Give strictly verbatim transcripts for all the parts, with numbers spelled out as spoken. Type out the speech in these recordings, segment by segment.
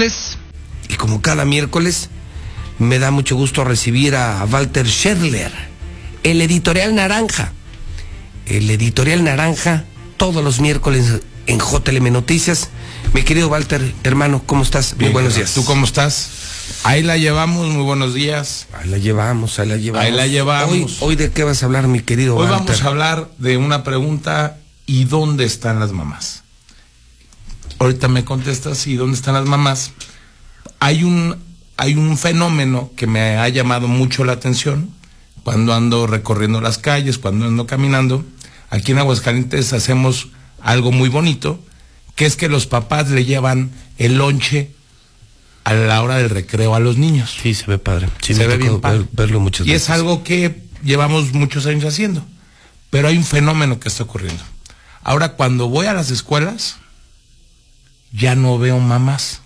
miércoles, y como cada miércoles, me da mucho gusto recibir a Walter Scherler, el editorial Naranja. El editorial Naranja, todos los miércoles en J L M Noticias. Mi querido Walter, hermano, ¿cómo estás? Muy Bien, buenos días. ¿Tú cómo estás? Ahí la llevamos, muy buenos días. Ahí la llevamos, ahí la llevamos. Ahí la llevamos. Hoy, hoy ¿de qué vas a hablar, mi querido Hoy Walter? vamos a hablar de una pregunta: ¿y dónde están las mamás? Ahorita me contestas, ¿y dónde están las mamás? Hay un, hay un fenómeno que me ha llamado mucho la atención cuando ando recorriendo las calles, cuando ando caminando. Aquí en Aguascalientes hacemos algo muy bonito, que es que los papás le llevan el lonche a la hora del recreo a los niños. Sí, se ve padre. Sí, se me ve tocó bien padre. Ver, verlo muchas y veces. es algo que llevamos muchos años haciendo. Pero hay un fenómeno que está ocurriendo. Ahora, cuando voy a las escuelas, ya no veo mamás.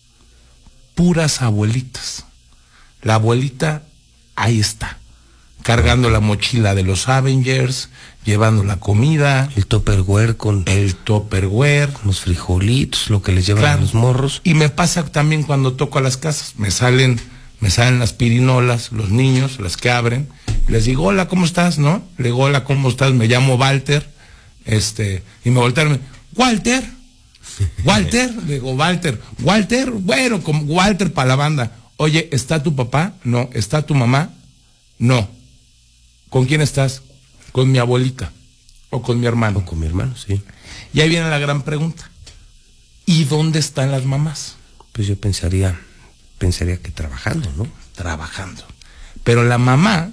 Puras abuelitas. La abuelita, ahí está, cargando la mochila de los Avengers, llevando la comida, El Tupperware con el Tupperware, los frijolitos, lo que les llevan claro. a los morros. Y me pasa también cuando toco a las casas, me salen, me salen las pirinolas, los niños, las que abren, y les digo, hola, ¿cómo estás? ¿No? Le digo, hola, ¿cómo estás? Me llamo Walter, este, y me voltean, me, Walter, Walter, le digo, Walter, Walter, bueno, como Walter para la banda. Oye, ¿está tu papá? No. ¿Está tu mamá? No. ¿Con quién estás? Con mi abuelita o con mi hermano. O con mi hermano, sí. Y ahí viene la gran pregunta: ¿y dónde están las mamás? Pues yo pensaría, pensaría que trabajando, ¿no? Trabajando. Pero la mamá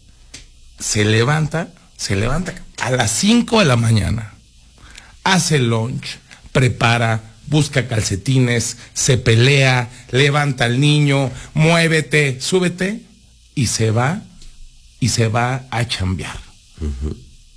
se levanta, se levanta a las cinco de la mañana, hace lunch, prepara, busca calcetines, se pelea, levanta al niño, muévete, súbete, y se va, y se va a chambear. Uh-huh.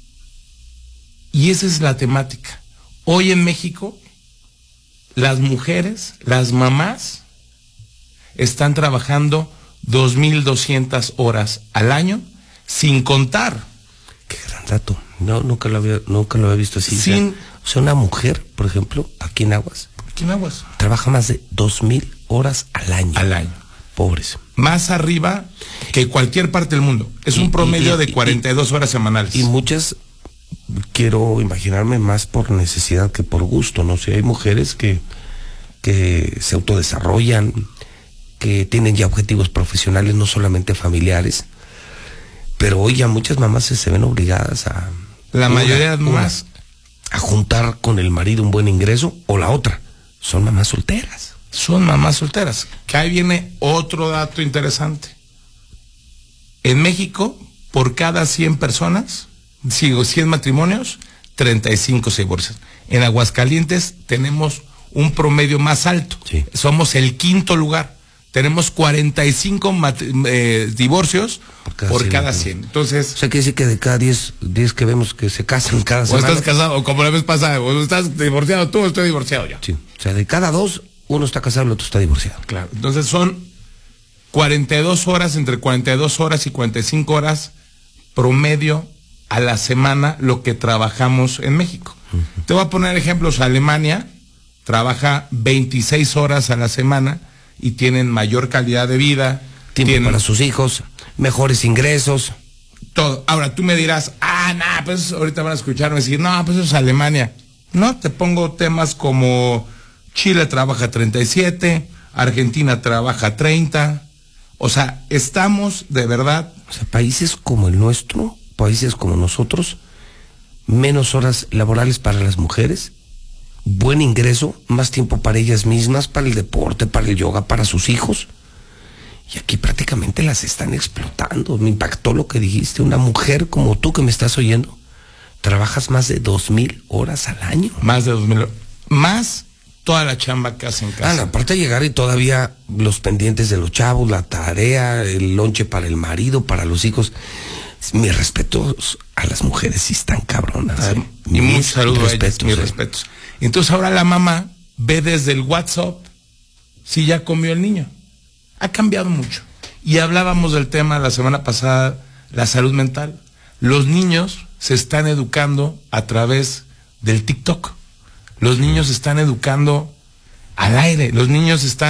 Y esa es la temática. Hoy en México, las mujeres, las mamás, están trabajando dos mil doscientas horas al año, sin contar. Qué gran dato. No, nunca lo había, nunca lo había visto así. Sin, o, sea, o sea, una mujer, por ejemplo, aquí en Aguas, ¿Aquí en Aguas? trabaja más de dos mil horas al año. Al año. Pobres. Más arriba que cualquier parte del mundo. Es Y, un promedio y, y, de cuarenta y dos y, horas semanales. Y muchas, quiero imaginarme, más por necesidad que por gusto, ¿no? O sea, hay mujeres que, que se autodesarrollan, que tienen ya objetivos profesionales, no solamente familiares, pero hoy ya muchas mamás se, se ven obligadas a... La una, mayoría de las mamás... a juntar con el marido un buen ingreso, o la otra, son mamás solteras. Son mamás solteras. Que ahí viene otro dato interesante. En México, por cada cien personas, sigo cien matrimonios, treinta y cinco se divorcian. En Aguascalientes tenemos un promedio más alto. Sí. Somos el quinto lugar. Tenemos cuarenta y cinco eh, divorcios por cada, por cien, cada cien. Entonces, o sea, quiere decir que de cada diez que vemos que se casan cada o semana. O estás casado, o como la vez pasada, o estás divorciado tú, o estoy divorciado yo. Sí. O sea, de cada dos, uno está casado, el otro está divorciado. Claro. Entonces son cuarenta y dos horas, entre cuarenta y dos horas y cuarenta y cinco horas promedio a la semana lo que trabajamos en México. Uh-huh. Te voy a poner ejemplos. Alemania trabaja veintiséis horas a la semana y tienen mayor calidad de vida. Tiempo tienen para sus hijos, mejores ingresos. Todo. Ahora tú me dirás, ah, nah, pues ahorita van a escucharme decir, no, pues eso es Alemania. No, te pongo temas como Chile trabaja treinta y siete, Argentina trabaja treinta. O sea, estamos de verdad... O sea, países como el nuestro, países como nosotros, menos horas laborales para las mujeres, buen ingreso, más tiempo para ellas mismas, para el deporte, para el yoga, para sus hijos. Y aquí prácticamente las están explotando. Me impactó lo que dijiste. Una mujer como tú que me estás oyendo, trabajas más de dos mil horas al año. Más de dos mil. Más toda la chamba que hacen en casa. Ah, no, aparte de llegar y todavía los pendientes de los chavos, la tarea, el lonche para el marido, para los hijos. Mis respetos a las mujeres, sí están cabronas. Ah, ¿eh? Y muchos saludos a ellas, respetos, mis ¿eh? respetos. Entonces ahora la mamá ve desde el WhatsApp si ya comió el niño. Ha cambiado mucho. Y hablábamos del tema la semana pasada, la salud mental. Los niños se están educando a través del TikTok. Los niños se están educando al aire. Los niños están